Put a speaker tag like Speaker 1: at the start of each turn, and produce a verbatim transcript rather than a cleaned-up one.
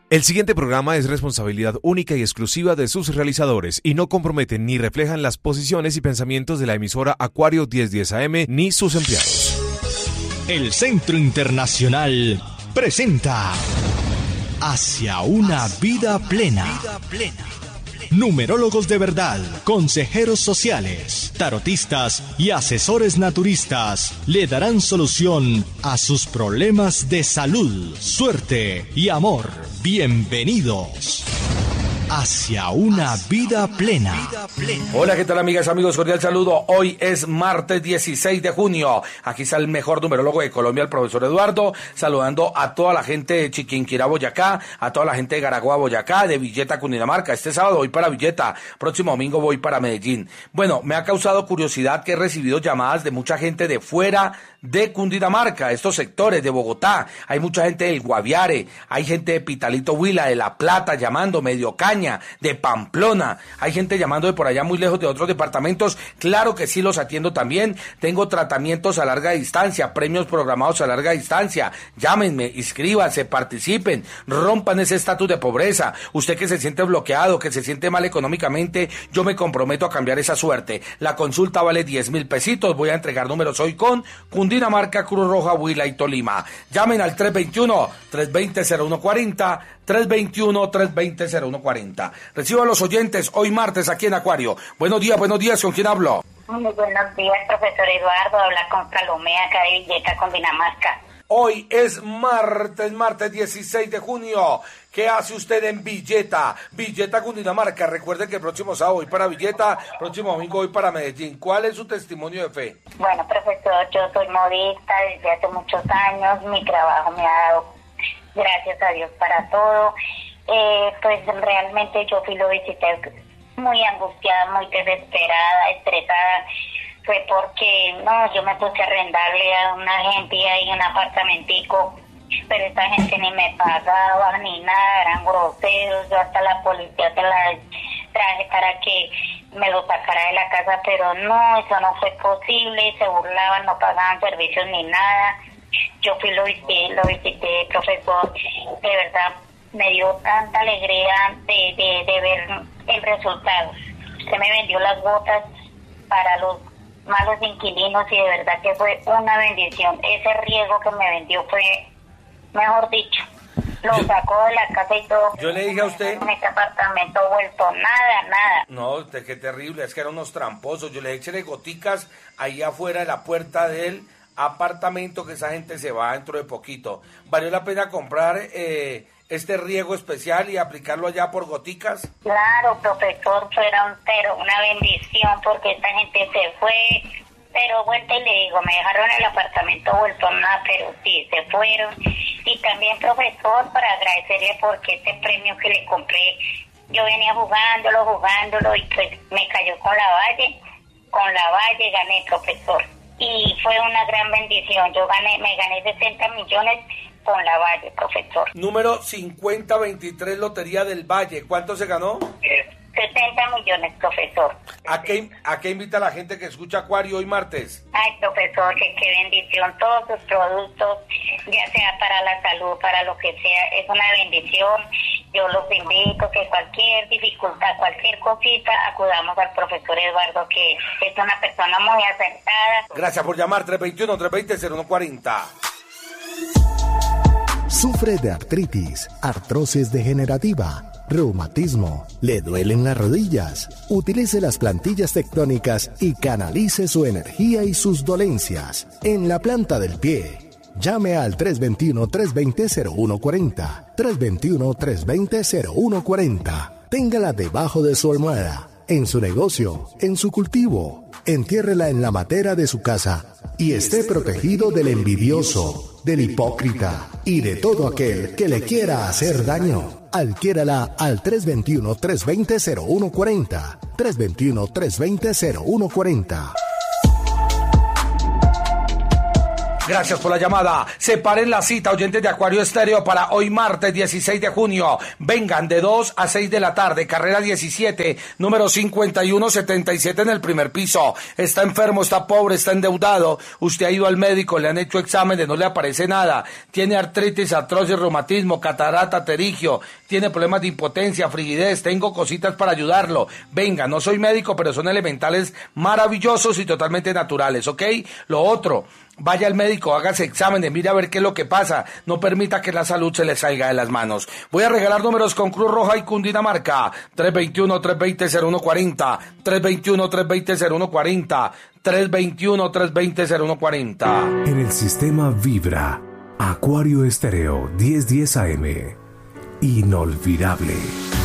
Speaker 1: El siguiente programa es responsabilidad única y exclusiva de sus realizadores y no comprometen ni reflejan las posiciones y pensamientos de la emisora Acuario diez diez A M ni sus empleados.
Speaker 2: El Centro Internacional presenta Hacia una vida plena. Numerólogos de verdad, consejeros sociales, tarotistas y asesores naturistas le darán solución a sus problemas de salud, suerte y amor. Bienvenidos hacia una vida plena.
Speaker 3: Hola, ¿qué tal, amigas, amigos? Cordial saludo. Hoy es martes dieciséis de junio. Aquí está el mejor numerólogo de Colombia, el profesor Eduardo, saludando a toda la gente de Chiquinquirá, Boyacá, a toda la gente de Garaguá, Boyacá, de Villeta, Cundinamarca. Este sábado voy para Villeta, próximo domingo voy para Medellín. Bueno, me ha causado curiosidad que he recibido llamadas de mucha gente de fuera de Cundinamarca, estos sectores de Bogotá. Hay mucha gente del Guaviare, hay gente de Pitalito Huila, de La Plata, llamando, Medio Caña, de Pamplona. Hay gente llamando de por allá muy lejos de otros departamentos. Claro que sí, los atiendo también. Tengo tratamientos a larga distancia, premios programados a larga distancia. Llámenme, inscríbanse, participen, rompan ese estatus de pobreza. Usted que se siente bloqueado, que se siente mal económicamente, yo me comprometo a cambiar esa suerte. La consulta vale diez mil pesitos. Voy a entregar números hoy con Cundinamarca, Cruz Roja, Huila y Tolima. Llamen al tres dos uno, tres dos cero, cero uno cuatro cero, tres dos uno, tres dos cero, cero uno cuatro cero. Recibo a los oyentes hoy martes aquí en Acuario. Buenos días, buenos días, ¿con quién hablo?
Speaker 4: Muy buenos días, profesor Eduardo. Habla con Salomé, acá de Villeta, Cundinamarca.
Speaker 3: Hoy es martes, martes dieciséis de junio. ¿Qué hace usted en Villeta? Villeta, Cundinamarca. Recuerde que el próximo sábado voy para Villeta, próximo domingo voy para Medellín. ¿Cuál es su testimonio de fe?
Speaker 4: Bueno, profesor, yo soy modista desde hace muchos años. Mi trabajo me ha dado, gracias a Dios, para todo. Eh, pues realmente yo fui lo visité muy angustiada, muy desesperada, estresada. Fue porque, no, yo me puse a arrendarle a una gente ahí en un apartamentico, pero esta gente ni me pagaba ni nada, eran groseros. Yo hasta la policía se la traje para que me lo sacara de la casa, pero no, eso no fue posible, se burlaban, no pagaban servicios ni nada. Yo fui, lo visité, lo visité, profesor, de verdad me dio tanta alegría de, de, de ver el resultado. Usted me vendió las botas para los malos inquilinos y de verdad que fue una bendición. Ese riego que me vendió fue, mejor dicho, lo yo, sacó de la casa y todo.
Speaker 3: Yo le dije a usted,
Speaker 4: en este apartamento vuelto nada, nada.
Speaker 3: No, qué terrible, es que eran unos tramposos. Yo le eché goticas ahí afuera de la puerta del apartamento, que esa gente se va dentro de poquito. ¿Valió la pena comprar eh, este riego especial y aplicarlo allá por goticas?
Speaker 4: Claro, profesor, fuera un pero, una bendición, porque esta gente se fue, pero vuelta y le digo, me dejaron el apartamento vuelto nada, pero sí, se fueron. Y también, profesor, para agradecerle porque este premio que le compré, yo venía jugándolo, jugándolo, y pues me cayó con la Valle, con la Valle gané, profesor. Y fue una gran bendición, yo gané, me gané sesenta millones con la Valle, profesor.
Speaker 3: Número cincuenta veintitrés, Lotería del Valle. ¿Cuánto se ganó?
Speaker 4: sesenta millones, profesor.
Speaker 3: ¿A qué, ¿A qué invita a la gente que escucha Acuario hoy martes?
Speaker 4: Ay, profesor, que qué bendición. Todos sus productos, ya sea para la salud, para lo que sea, es una bendición. Yo los invito que cualquier dificultad, cualquier cosita, acudamos al profesor Eduardo, que es una persona muy acertada.
Speaker 3: Gracias por llamar, tres dos uno, tres dos cero, cero uno cuatro cero.
Speaker 2: Sufre de artritis, artrosis degenerativa, reumatismo, le duelen las rodillas. Utilice las plantillas tectónicas y canalice su energía y sus dolencias en la planta del pie. Llame al tres dos uno, tres dos cero, cero uno cuatro cero, tres dos uno, tres dos cero, cero uno cuatro cero. Téngala debajo de su almohada, en su negocio, en su cultivo. Entiérrela en la matera de su casa y esté protegido del envidioso, del hipócrita y de todo aquel que le quiera hacer daño. Adquiérala al tres dos uno, tres dos cero, cero uno cuatro cero, tres dos uno, tres dos cero, cero uno cuatro cero.
Speaker 3: Gracias por la llamada. Separen la cita, oyentes de Acuario Estéreo, para hoy martes dieciséis de junio. Vengan de dos a seis de la tarde, carrera diecisiete, número cincuenta y uno setenta y siete en el primer piso. Está enfermo, está pobre, está endeudado. Usted ha ido al médico, le han hecho exámenes, no le aparece nada. Tiene artritis, artrosis, reumatismo, catarata, terigio. Tiene problemas de impotencia, frigidez. Tengo cositas para ayudarlo. Venga, no soy médico, pero son elementales maravillosos y totalmente naturales, ¿ok? Lo otro, vaya al médico, hágase exámenes, mire a ver qué es lo que pasa. No permita que la salud se le salga de las manos. Voy a regalar números con Cruz Roja y Cundinamarca. tres dos uno, tres dos cero, cero uno cuatro cero. tres dos uno, tres dos cero, cero uno cuatro cero. tres dos uno, tres dos cero, cero uno cuatro cero.
Speaker 2: En el sistema Vibra, Acuario Estéreo mil diez A M. Inolvidable.